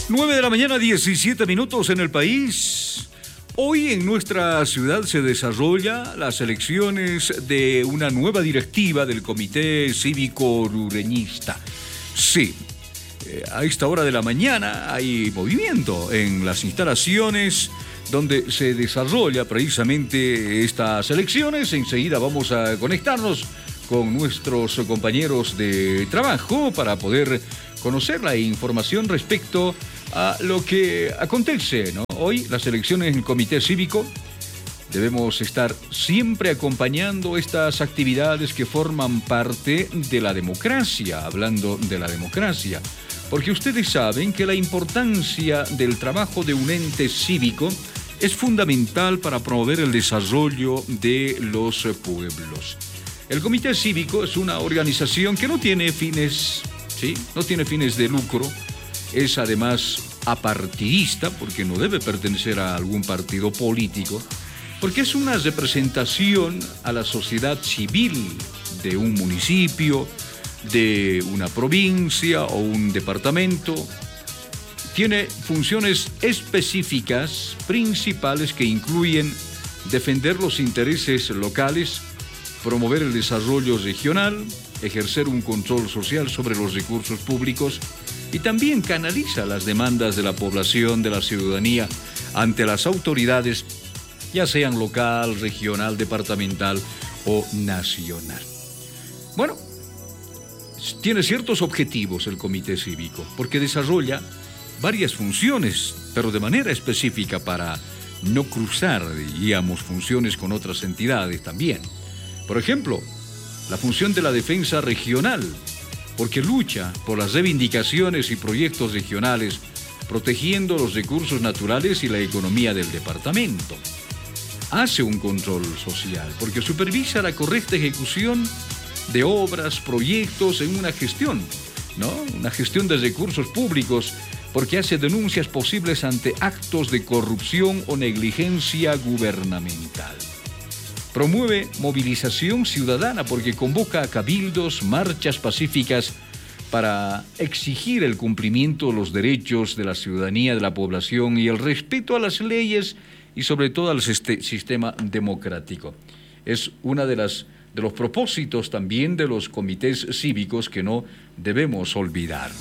9 de la mañana, 17 minutos en el país. Hoy en nuestra ciudad se desarrolla las elecciones de una nueva directiva del Comité Cívico Orureñista. Sí, a esta hora de la mañana hay movimiento en las instalaciones donde se desarrolla precisamente estas elecciones. Enseguida vamos a conectarnos con nuestros compañeros de trabajo para poder conocer la información respecto a lo que acontece, ¿no? Hoy las elecciones en el Comité Cívico. Debemos estar siempre acompañando estas actividades que forman parte de la democracia, hablando de la democracia, porque ustedes saben que la importancia del trabajo de un ente cívico es fundamental para promover el desarrollo de los pueblos. El Comité Cívico es una organización que no tiene fines, ¿sí? No tiene fines de lucro. Es además apartidista, porque no debe pertenecer a algún partido político, porque es una representación a la sociedad civil de un municipio, de una provincia o un departamento. Tiene funciones específicas, principales, que incluyen defender los intereses locales, promover el desarrollo regional, ejercer un control social sobre los recursos públicos y también canaliza las demandas de la población, de la ciudadanía, ante las autoridades, ya sean local, regional, departamental o nacional. Bueno, tiene ciertos objetivos el Comité Cívico, porque desarrolla varias funciones, pero de manera específica para no cruzar, digamos, funciones con otras entidades también. Por ejemplo, la función de la defensa regional, porque lucha por las reivindicaciones y proyectos regionales, protegiendo los recursos naturales y la economía del departamento. Hace un control social, porque supervisa la correcta ejecución de obras, proyectos en una gestión, ¿no? Una gestión de recursos públicos, porque hace denuncias posibles ante actos de corrupción o negligencia gubernamental. Promueve movilización ciudadana porque convoca a cabildos, marchas pacíficas para exigir el cumplimiento de los derechos de la ciudadanía, de la población y el respeto a las leyes y sobre todo al sistema democrático. Es una de los propósitos también de los comités cívicos que no debemos olvidar.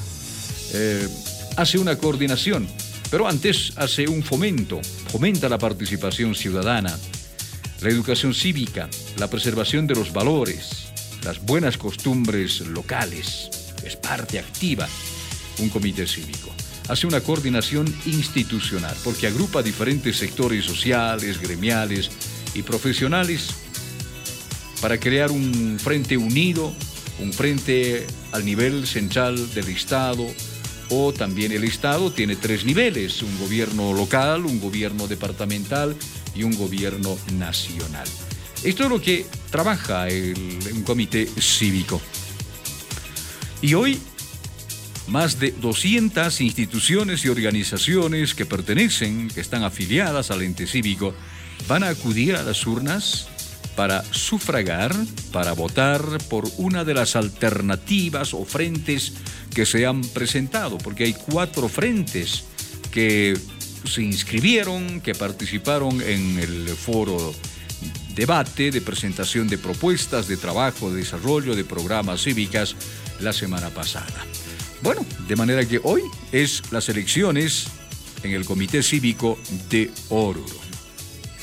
Hace una coordinación, pero antes hace un fomenta la participación ciudadana, la educación cívica, la preservación de los valores, las buenas costumbres locales. Es parte activa un comité cívico. Hace una coordinación institucional porque agrupa diferentes sectores sociales, gremiales y profesionales para crear un frente unido, un frente al nivel central del Estado, o también el Estado tiene 3 niveles: un gobierno local, un gobierno departamental y un gobierno nacional. Esto es lo que trabaja un comité cívico. Y hoy, más de 200 instituciones y organizaciones que están afiliadas al ente cívico, van a acudir a las urnas para sufragar, para votar por una de las alternativas o frentes que se han presentado, porque hay 4 frentes que se inscribieron, que participaron en el foro debate de presentación de propuestas de trabajo, de desarrollo de programas cívicas la semana pasada. Bueno, de manera que hoy es las elecciones en el Comité Cívico de Oruro.